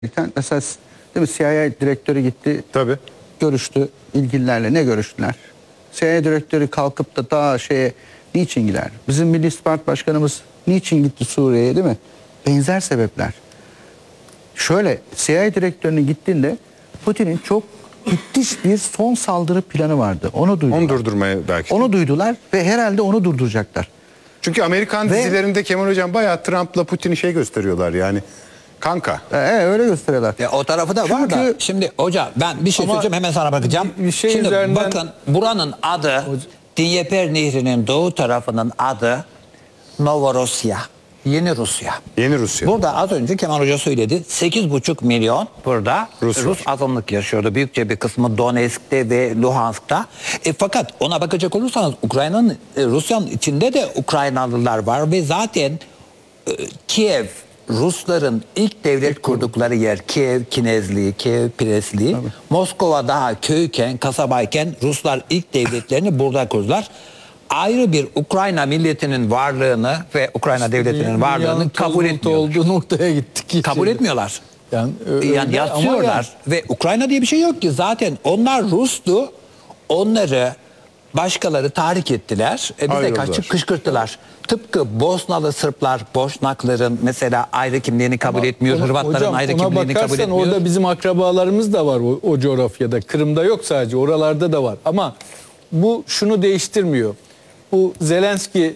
Mesela değil mi, CIA direktörü gitti, Tabii. görüştü ilgililerle. Ne görüştüler? CIA direktörü kalkıp da daha niçin gider? Bizim Milli İstihbarat Başkanımız niçin gitti Suriye'ye, değil mi? Benzer sebepler. Şöyle, CIA direktörünün gittiğinde Putin'in çok müthiş bir son saldırı planı vardı. Onu duydular. Onu durdurmaya belki. Onu duydular ve herhalde onu durduracaklar. Çünkü Amerikan dizilerinde Kemal Hocam bayağı Trump'la Putin'i gösteriyorlar yani. Kanka. Öyle gösteriyorlar. O tarafı da var da. Şimdi hocam ben bir şey söyleyeceğim, hemen sana bakacağım. Bir şey Şimdi üzerinden... bakın, buranın adı Dnieper Nehri'nin doğu tarafının adı Novorossiya. Yeni Rusya. Yeni Rusya. Burada az önce Kemal Hoca söyledi. 8,5 milyon burada Rus azınlık yaşıyordu. Büyükçe bir kısmı Donetsk'te ve Luhansk'ta. Fakat ona bakacak olursanız Ukrayna'nın, Rusya'nın içinde de Ukraynalılar var ve zaten Kiev, Rusların ilk devlet kurdukları yer Kiev Kinezliği, Kiev Presliği. Moskova daha köyken, kasabayken Ruslar ilk devletlerini burada kurdular. Ayrı bir Ukrayna milletinin varlığını ve Ukrayna devletinin varlığını kabul etmiyorlar. Olduğu noktaya gittik. Kabul etmiyorlar. Yani yatsıyorlar ve Ukrayna diye bir şey yok ki. Zaten onlar Rus'tu. Onları başkaları tahrik ettiler. Bize kaçıp kışkırttılar. Tıpkı Bosnalı Sırplar, Boşnakların mesela ayrı kimliğini kabul etmiyor. Hırvatların hocam, ayrı kimliğini kabul etmiyor. Orada bizim akrabalarımız da var o coğrafyada. Kırım'da yok sadece, oralarda da var. Ama bu şunu değiştirmiyor. Bu Zelenski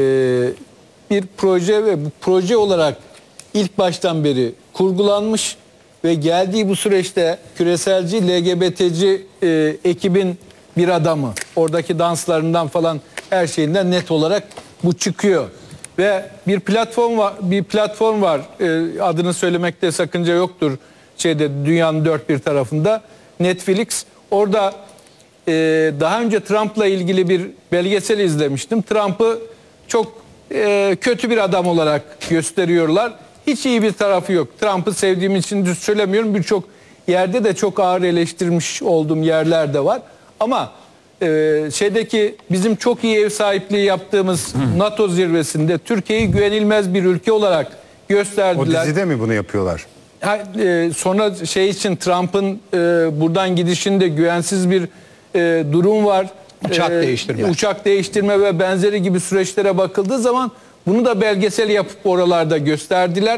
bir proje ve bu proje olarak ilk baştan beri kurgulanmış ve geldiği bu süreçte küreselci, LGBT'ci ekibin bir adamı. Oradaki danslarından falan her şeyinden net olarak bu çıkıyor. Ve bir platform var. Adını söylemekte sakınca yoktur. Dünyanın dört bir tarafında. Netflix. Orada daha önce Trump'la ilgili bir belgesel izlemiştim. Trump'ı çok kötü bir adam olarak gösteriyorlar. Hiç iyi bir tarafı yok. Trump'ı sevdiğim için düz söylemiyorum. Birçok yerde de çok ağır eleştirmiş olduğum yerler de var. Ama bizim çok iyi ev sahipliği yaptığımız NATO zirvesinde Türkiye'yi güvenilmez bir ülke olarak gösterdiler. O dizide mi bunu yapıyorlar? Sonra için Trump'ın buradan gidişinde güvensiz bir durum var. Uçak değiştirme ve benzeri gibi süreçlere bakıldığı zaman bunu da belgesel yapıp oralarda gösterdiler.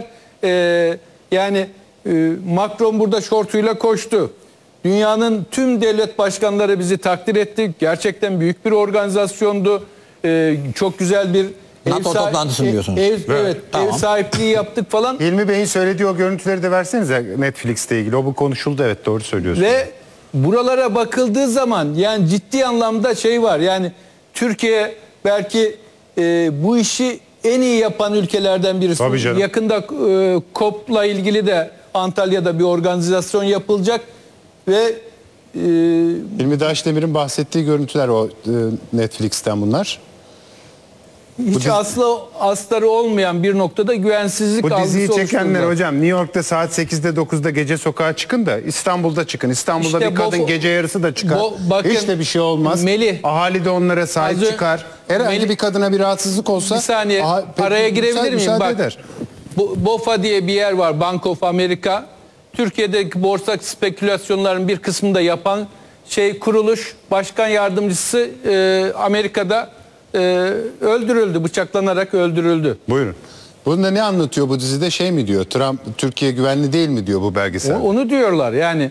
Macron burada şortuyla koştu. Dünyanın tüm devlet başkanları bizi takdir etti. Gerçekten büyük bir organizasyondu. Çok güzel bir NATO toplantısı diyorsunuz. Ev sahipliği yaptık falan. Hilmi Bey'in söylediği o görüntüleri de versenize Netflix'le ilgili. O bu konuşuldu, evet, doğru söylüyorsunuz. Ve buralara bakıldığı zaman yani ciddi anlamda var. Yani Türkiye belki bu işi en iyi yapan ülkelerden birisi. Tabii canım. Yakında COP'la ilgili de Antalya'da bir organizasyon yapılacak ve Hilmi Daşdemir'in bahsettiği görüntüler o Netflix'ten bunlar. Hiç asları olmayan bir noktada güvensizlik algısı oluşturdu. Bu diziyi çekenler hocam New York'ta saat 8'de 9'da gece sokağa çıkın da İstanbul'da çıkın. İstanbul'da bir kadın gece yarısı da çıkar. Hiç de bir şey olmaz. Ahali de onlara sahip çıkar. Herhangi bir kadına bir rahatsızlık olsa. Bir saniye araya girebilir miyim? Bak, BOFA diye bir yer var, Bank of America. Türkiye'deki borsa spekülasyonların bir kısmını da yapan kuruluş başkan yardımcısı Amerika'da öldürüldü, bıçaklanarak öldürüldü. Buyurun. Bunda ne anlatıyor bu dizide? Mi diyor? Trump Türkiye güvenli değil mi diyor bu belgesel? Onu diyorlar yani.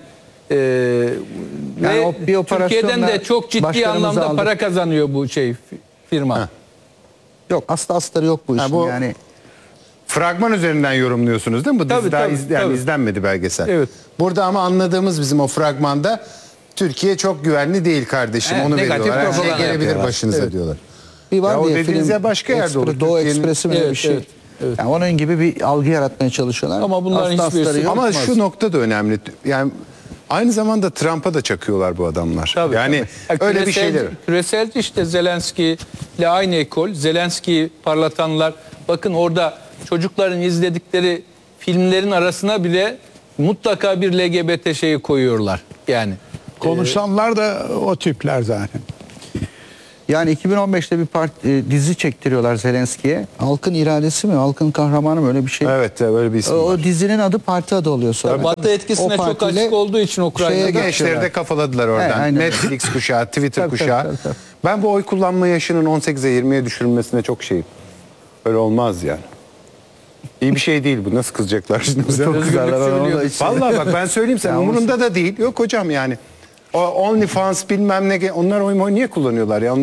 Ve Türkiye'den de çok ciddi anlamda para kazanıyor bu firma. Yok, astarı yok bu işin yani. Fragman üzerinden yorumluyorsunuz değil mi? Bu dizi daha izlenmedi belgesel. Evet. Burada ama anladığımız bizim o fragmanda Türkiye çok güvenli değil kardeşim. Onu veriyorlar. Her şey gelebilir başınıza diyorlar. Bir var o diye dediğiniz yer başka yerde olur. Doğu Ekspresi mi bir şey. Evet. Yani onun gibi bir algı yaratmaya çalışıyorlar. Ama bunların hiçbirisi yok. Ama şu nokta da önemli. Yani aynı zamanda Trump'a da çakıyorlar bu adamlar. Tabii, yani öyle bir şeyler. Küreselci Zelenski ile aynı ekol. Zelenski'yi parlatanlar. Bakın orada çocukların izledikleri filmlerin arasına bile mutlaka bir LGBT koyuyorlar. Yani konuşanlar da o tipler zaten. Yani 2015'te bir dizi çektiriyorlar Zelenski'ye. Halkın iradesi mi, halkın kahramanı mı, öyle bir şey. Evet, öyle bir isim var. O dizinin adı parti adı oluyor sonra. Batı etkisine çok açık olduğu için Ukrayna'da. Gençleri de kafaladılar oradan. Evet, aynen. Netflix kuşağı, Twitter Tabii, kuşağı. tabii. Ben bu oy kullanma yaşının 18'e 20'ye düşürülmesine çok şeyim. Öyle olmaz yani. İyi bir şey değil bu. Nasıl kızacaklar şimdi bize? Çok güzeller. Vallahi bak ben söyleyeyim sana, umurumda da değil. Yok hocam yani. O OnlyFans bilmem ne, onlar oy niye kullanıyorlar ya?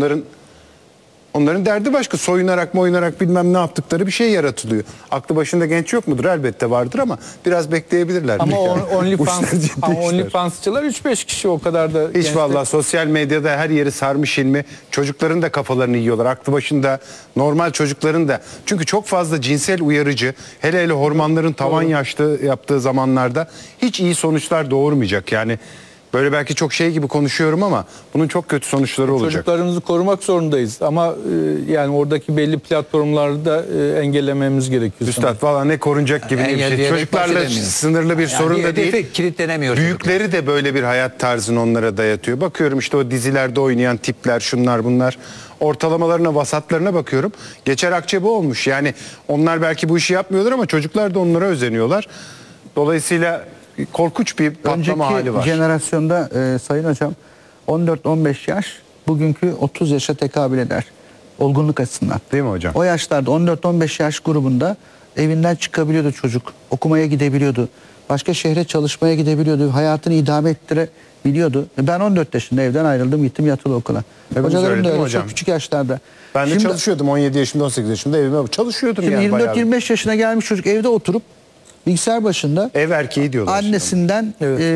Onların derdi başka. Soyunarak bilmem ne yaptıkları bir şey yaratılıyor. Aklı başında genç yok mudur? Elbette vardır ama biraz bekleyebilirler. Ama Bu işler ciddi işler. OnlyFans'çılar 3-5 kişi, o kadar da. Hiç vallahi sosyal medyada her yeri sarmış ilmi. Çocukların da kafalarını yiyorlar. Aklı başında normal çocukların da. Çünkü çok fazla cinsel uyarıcı, hele hormonların tavan yaptığı zamanlarda hiç iyi sonuçlar doğurmayacak. Yani böyle belki çok şey gibi konuşuyorum ama bunun çok kötü sonuçları olacak. Çocuklarımızı korumak zorundayız ama yani oradaki belli platformları da engellememiz gerekiyor. Üstad valla ne korunacak gibi bir şey. Çocuklarla sınırlı bir sorun da değil. Kilitlenemiyor. Büyükleri de böyle bir hayat tarzını onlara dayatıyor. Bakıyorum işte o dizilerde oynayan tipler, şunlar bunlar. Ortalamalarına, vasatlarına bakıyorum. Geçer akçe bu olmuş. Yani onlar belki bu işi yapmıyorlar ama çocuklar da onlara özeniyorlar. Dolayısıyla korkunç bir patlama hali var. Önceki jenerasyonda Sayın Hocam 14-15 yaş bugünkü 30 yaşa tekabül eder. Olgunluk açısından. Değil mi hocam? O yaşlarda 14-15 yaş grubunda evinden çıkabiliyordu çocuk. Okumaya gidebiliyordu. Başka şehre çalışmaya gidebiliyordu. Hayatını idame ettirebiliyordu. Ben 14 yaşında evden ayrıldım, gittim yatılı okula. Hocalarım da öyle hocam. çok küçük yaşlarda. Ben de çalışıyordum 17 yaşında, 18 yaşında evime çalışıyordum Şimdi yani bayağı. 24-25 yaşına gelmiş çocuk evde oturup bilgisayar başında Ev erkeği diyorlar. annesinden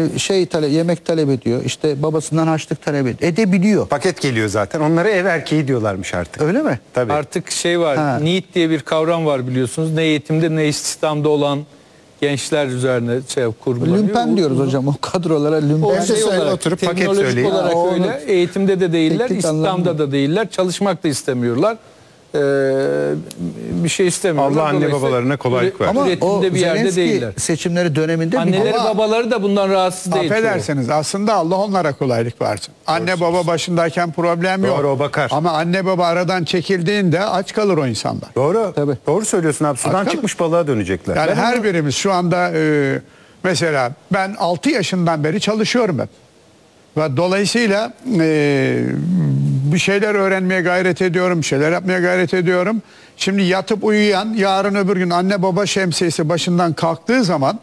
yemek talep ediyor. İşte babasından harçlık talep ediyor. Edebiliyor. Paket geliyor zaten. Onlara ev erkeği diyorlarmış artık. Öyle mi? Tabii. Artık şey var, NEET diye bir kavram var biliyorsunuz. Ne eğitimde ne istihdamda olan gençler üzerine kurgulanıyor. Lümpen diyoruz hocam o kadrolara lümpen. O Ben de şey olarak, oturup paket teknolojik söyleyeyim. olarak Ha, öyle. Eğitimde de değiller, teknik istihdamda anlamda. da değiller. Çalışmak da istemiyorlar. Bir şey istemiyorlar. Allah anne Dolayısıyla babalarına kolaylık versin. Ama o üretimde bir yerde Zelenski değiller. seçimleri döneminde Anneleri babaları da bundan rahatsız değil. Affedersiniz, aslında Allah onlara kolaylık versin. Anne baba başındayken problem yok. Doğru, o bakar. Ama anne baba aradan çekildiğinde aç kalır o insanlar. Doğru. Tabii. Doğru söylüyorsun abi. Sudan Hakikaten. çıkmış balığa dönecekler. Yani her birimiz şu anda mesela ben 6 yaşından beri çalışıyorum hep. Ve dolayısıyla bir şeyler öğrenmeye gayret ediyorum, bir şeyler yapmaya gayret ediyorum. Şimdi yatıp uyuyan yarın öbür gün anne baba şemsiyesi başından kalktığı zaman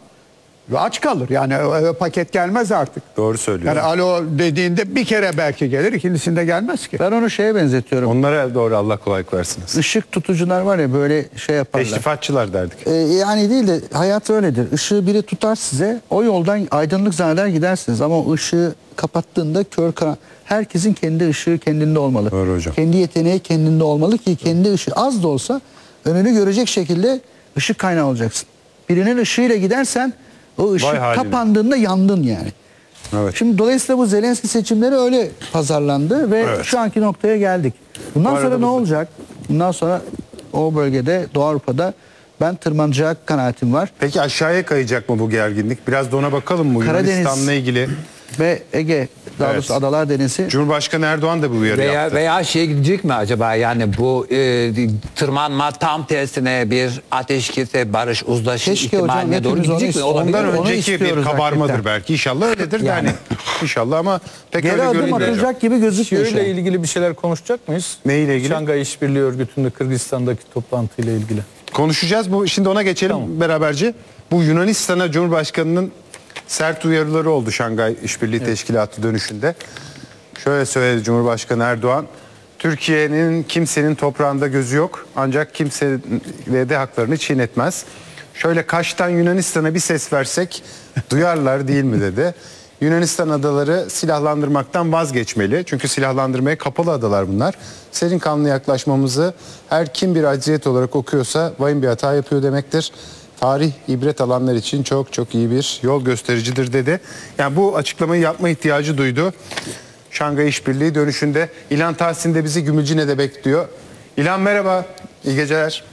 aç kalır. Yani paket gelmez artık. Doğru söylüyor. Yani alo dediğinde bir kere belki gelir, ikincisinde gelmez ki. ben onu şeye benzetiyorum. Onlara doğru Allah kolaylık versin. Işık tutucular var ya böyle şey yaparlar. Teşrifatçılar derdik. Yani değil de hayat öyledir. Işığı biri tutar size, o yoldan aydınlık zanneder gidersiniz. Ama o ışığı kapattığında kör karan. Herkesin kendi ışığı kendinde olmalı. Doğru hocam. Kendi yeteneği kendinde olmalı ki kendi ışığı az da olsa önünü görecek şekilde ışık kaynağı olacaksın. Birinin ışığıyla gidersen o ışık Vay haline. kapandığında yandın yani. Evet. Şimdi dolayısıyla bu Zelenski seçimleri öyle pazarlandı ve şu anki noktaya geldik. Bundan sonra ne olacak? Bundan sonra o bölgede Doğu Avrupa'da ben tırmanacağı kanaatim var. Peki aşağıya kayacak mı bu gerginlik? Biraz da ona bakalım mı? Karadeniz- Yunanistan'la ilgili. Ve Ege, daha Evet. doğrusu Adalar Denizi. Cumhurbaşkanı Erdoğan da bu uyarı yaptı. Veya şeye gidecek mi acaba, yani bu tırmanma tam tersine bir ateşkese, barış, uzlaşı Keşke hocam, ihtimaline doğru hepimiz onu gidecek mi? istiyoruz. Olabilir Ondan mi? Onu önceki bir istiyoruz kabarmadır hakikaten. belki. İnşallah öyledir de Yani. yani. İnşallah ama pek Geri öyle adım görünmüyor. atılacak gibi gözükmüyor şu Şöyle an. ilgili bir şeyler konuşacak mıyız? Neyle ilgili? Şangay İşbirliği Örgütü'nde Kırgızistan'daki toplantıyla ilgili. Konuşacağız. Şimdi ona geçelim beraberce. Bu Yunanistan'a Cumhurbaşkanı'nın sert uyarıları oldu Şangay İşbirliği Teşkilatı dönüşünde. Şöyle söyledi Cumhurbaşkanı Erdoğan. Türkiye'nin kimsenin toprağında gözü yok. Ancak kimse de haklarını çiğnetmez. Şöyle Kaş'tan Yunanistan'a bir ses versek duyarlar değil mi dedi. Yunanistan adaları silahlandırmaktan vazgeçmeli. Çünkü silahlandırmaya kapalı adalar bunlar. Serin kanlı yaklaşmamızı her kim bir acziyet olarak okuyorsa vahim bir hata yapıyor demektir. Tarih ibret alanlar için çok çok iyi bir yol göstericidir dedi. Yani bu açıklamayı yapma ihtiyacı duydu. Şangay İşbirliği dönüşünde İlhan Tahsin de bizi Gümülcine'de bekliyor. İlhan merhaba, iyi geceler.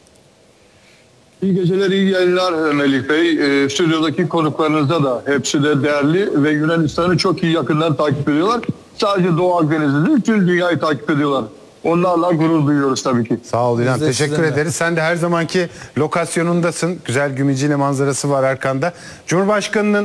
İyi geceler, iyi yayınlar Melih Bey. Stüdyodaki konuklarınızda da hepsi de değerli ve Yunanistan'ı çok iyi yakından takip ediyorlar. Sadece Doğu Akdeniz'de değil, tüm dünyayı takip ediyorlar. Onlarla gurur duyuyoruz tabii ki. Sağ ol İlhan. Biz de Teşekkür sizinle. ederiz. Sen de her zamanki lokasyonundasın. Güzel Gümeciyle manzarası var arkanda. Cumhurbaşkanının